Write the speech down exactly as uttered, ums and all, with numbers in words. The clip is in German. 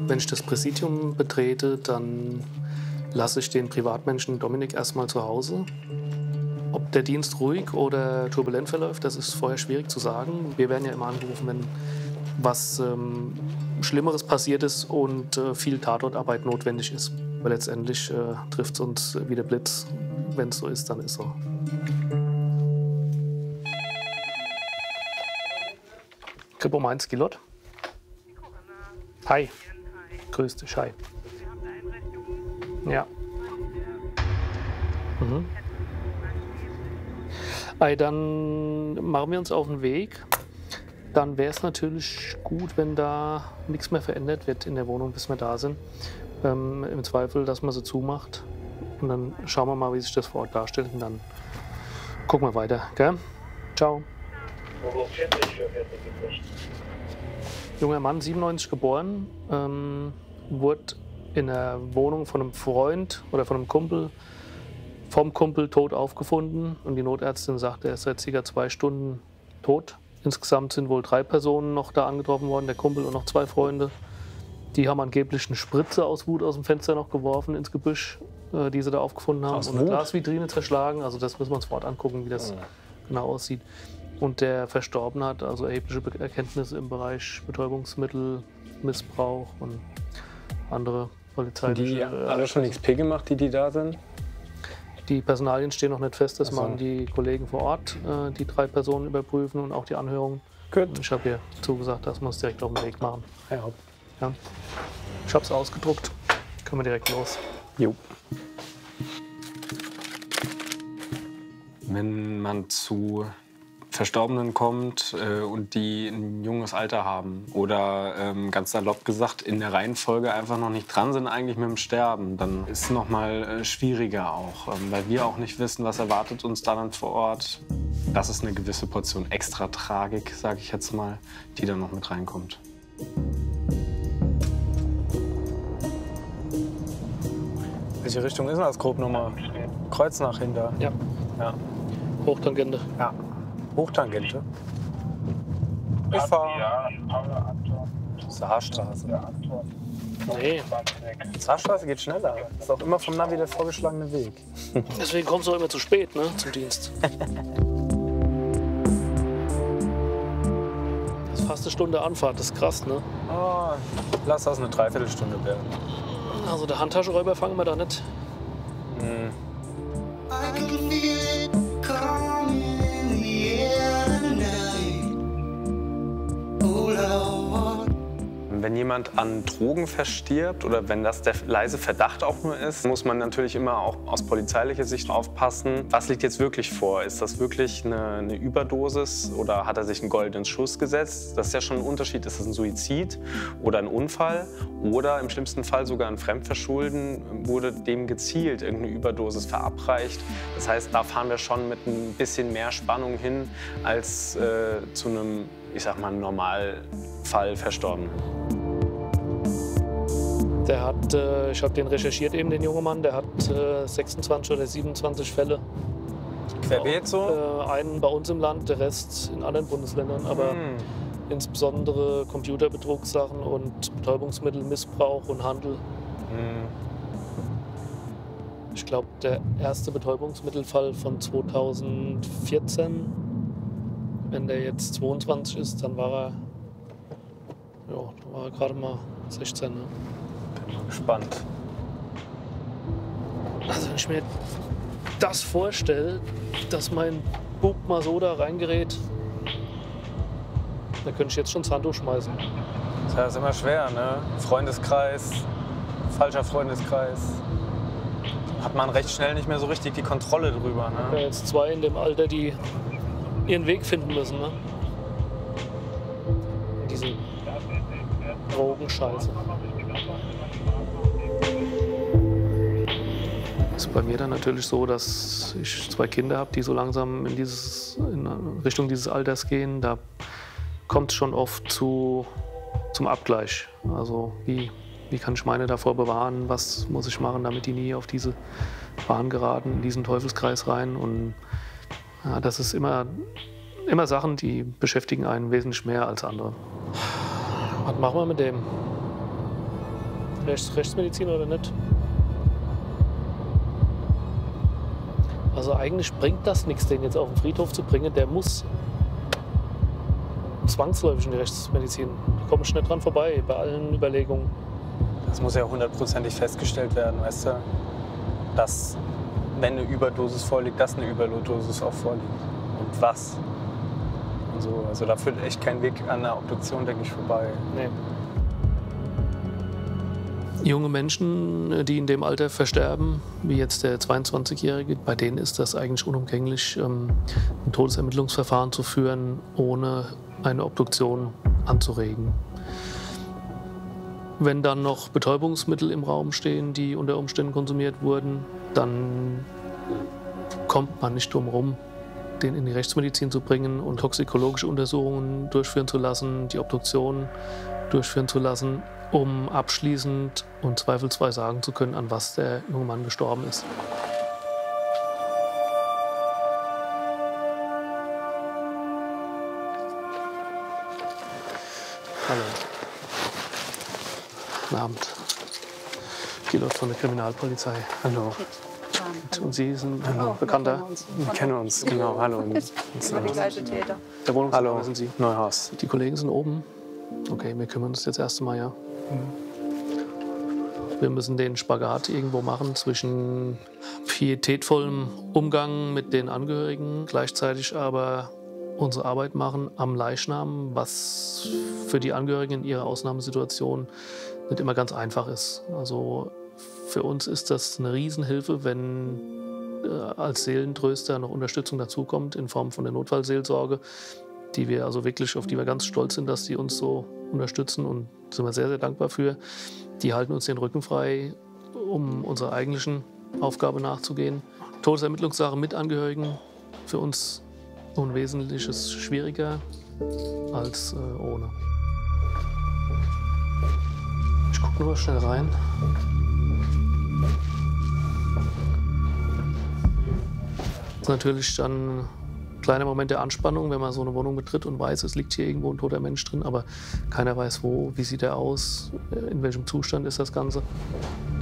Wenn ich das Präsidium betrete, dann lasse ich den Privatmenschen Dominik erstmal zu Hause. Ob der Dienst ruhig oder turbulent verläuft, das ist vorher schwierig zu sagen. Wir werden ja immer angerufen, wenn was ähm, Schlimmeres passiert ist und äh, viel Tatortarbeit notwendig ist. Weil letztendlich äh, trifft es uns wie der Blitz. Wenn es so ist, dann ist so. Kripo Mainz, Gilot. Hi. Grüß dich, hi. Ja. Mhm. Ei, dann machen wir uns auf den Weg. Dann wäre es natürlich gut, wenn da nichts mehr verändert wird in der Wohnung, bis wir da sind. Ähm, Im Zweifel, dass man sie zumacht. Und dann schauen wir mal, wie sich das vor Ort darstellt. Und dann gucken wir weiter. Gell? Ciao. Junger Mann, siebenundneunzig geboren, ähm, wurde in der Wohnung von einem Freund oder von einem Kumpel, vom Kumpel tot aufgefunden. Und die Notärztin sagte, er ist seit circa zwei Stunden tot. Insgesamt sind wohl drei Personen noch da angetroffen worden, der Kumpel und noch zwei Freunde. Die haben angeblich eine Spritze aus Wut aus dem Fenster noch geworfen ins Gebüsch, äh, die sie da aufgefunden haben. Aus und eine Wut? Glasvitrine zerschlagen. Also das müssen wir uns sofort angucken, wie das Ja. genau aussieht. Und der Verstorbene hat also erhebliche Erkenntnisse im Bereich Betäubungsmittel, Missbrauch und andere polizeiliche... Die alle schon X P gemacht, die, die da sind? Die Personalien stehen noch nicht fest, das Ach so. machen die Kollegen vor Ort, äh, die drei Personen überprüfen und auch die Anhörung. Gut. Ich habe hier zugesagt, dass wir es direkt auf den Weg machen. Ja. Ja. Ich habe es ausgedruckt, können wir direkt los. Jo. Wenn man zu Verstorbenen kommt äh, und die ein junges Alter haben oder ähm, ganz salopp gesagt in der Reihenfolge einfach noch nicht dran sind eigentlich mit dem Sterben, dann ist es noch mal äh, schwieriger auch, ähm, weil wir auch nicht wissen, was erwartet uns da dann vor Ort. Das ist eine gewisse Portion extra Tragik, sage ich jetzt mal, die dann noch mit reinkommt. Welche Richtung ist das grob nochmal? Kreuznach hinter. Ja. Ja. Hochtangente. Ja. Hochtangente. Ich fahre. Saarstraße. Nee, Saarstraße geht schneller. Ist auch immer vom Navi der vorgeschlagene Weg. deswegen kommst du auch immer zu spät, ne, zum Dienst. Das ist fast eine Stunde Anfahrt, das ist krass, ne? Oh, lass das eine Dreiviertelstunde werden. Also der Handtaschenräuber fangen wir da nicht. Hm. Wenn jemand an Drogen verstirbt oder wenn das der leise Verdacht auch nur ist, muss man natürlich immer auch aus polizeilicher Sicht aufpassen, was liegt jetzt wirklich vor? Ist das wirklich eine, eine Überdosis oder hat er sich einen goldenen Schuss gesetzt? Das ist ja schon ein Unterschied. Ist das ein Suizid oder ein Unfall oder im schlimmsten Fall sogar ein Fremdverschulden? Wurde dem gezielt irgendeine Überdosis verabreicht? Das heißt, da fahren wir schon mit ein bisschen mehr Spannung hin als äh, zu einem, ich sag mal, Normalfall Verstorbenen. Der hat, äh, ich habe den recherchiert eben, den jungen Mann, der hat äh, sechsundzwanzig oder siebenundzwanzig Fälle. Querbeet so? Äh, einen bei uns im Land, der Rest in anderen Bundesländern, aber Hm. insbesondere Computerbetrugssachen und Betäubungsmittelmissbrauch und Handel. Hm. Ich glaube, der erste Betäubungsmittelfall von zweitausendvierzehn, wenn der jetzt zweiundzwanzig ist, dann war er, ja, dann war er gerade mal sechzehn. Ne? Bin mal gespannt. Also wenn ich mir das vorstelle, dass mein Bub mal so da reingerät, da könnte ich jetzt schon das Handtuch schmeißen. Das ist immer schwer, ne? Freundeskreis, falscher Freundeskreis. Hat man recht schnell nicht mehr so richtig die Kontrolle drüber, Ja, ne? jetzt zwei in dem Alter, die ihren Weg finden müssen. Ne? In diese Drogenscheiße. Ist bei mir dann natürlich so, dass ich zwei Kinder habe, die so langsam in, dieses, in Richtung dieses Alters gehen. Da kommt es schon oft zu, zum Abgleich. Also wie, wie kann ich meine davor bewahren? Was muss ich machen, damit die nie auf diese Bahn geraten, in diesen Teufelskreis rein? Und ja, das ist immer, immer Sachen, die beschäftigen einen wesentlich mehr als andere. Was machen wir mit dem? Rechts, Rechtsmedizin oder nicht? Also eigentlich bringt das nichts, den jetzt auf den Friedhof zu bringen. Der muss zwangsläufig in die Rechtsmedizin. Da komme ich nicht dran vorbei bei allen Überlegungen. Das muss ja hundertprozentig festgestellt werden, weißt du? Dass, wenn eine Überdosis vorliegt, dass eine Überdosis auch vorliegt. Und was? Und so. Also da führt echt kein Weg an der Obduktion, denke ich, vorbei. Nee. Junge Menschen, die in dem Alter versterben, wie jetzt der zweiundzwanzigjährige, bei denen ist das eigentlich unumgänglich, ein Todesermittlungsverfahren zu führen, ohne eine Obduktion anzuregen. Wenn dann noch Betäubungsmittel im Raum stehen, die unter Umständen konsumiert wurden, dann kommt man nicht drum herum, den in die Rechtsmedizin zu bringen und toxikologische Untersuchungen durchführen zu lassen, die Obduktion durchführen zu lassen, um abschließend und zweifelsfrei sagen zu können, an was der junge Mann gestorben ist. Hallo. Guten Abend. Kilo von der Kriminalpolizei. Hallo. Und Sie sind ein oh, Bekannter? Wir kennen uns, genau. Hallo. Über die gleiche Täter. Der Wohnungsnachbar Hallo, sind Sie? Neuhaus. Die Kollegen sind oben. Okay, wir kümmern uns jetzt erst einmal, ja. Wir müssen den Spagat irgendwo machen zwischen pietätvollem Umgang mit den Angehörigen, gleichzeitig aber unsere Arbeit machen am Leichnam, was für die Angehörigen in ihrer Ausnahmesituation nicht immer ganz einfach ist. Also für uns ist das eine Riesenhilfe, wenn äh, als Seelentröster noch Unterstützung dazukommt in Form von der Notfallseelsorge, die wir also wirklich, auf die wir ganz stolz sind, dass die uns so unterstützen und sind wir sehr, sehr dankbar für. Die halten uns den Rücken frei, um unserer eigentlichen Aufgabe nachzugehen. Todesermittlungssache mit Angehörigen für uns ein Wesentliches schwieriger als äh, ohne. Ich gucke nur schnell rein. Das ist natürlich dann ein kleiner Moment der Anspannung, wenn man so eine Wohnung betritt und weiß, es liegt hier irgendwo ein toter Mensch drin, aber keiner weiß wo, wie sieht er aus, in welchem Zustand ist das Ganze.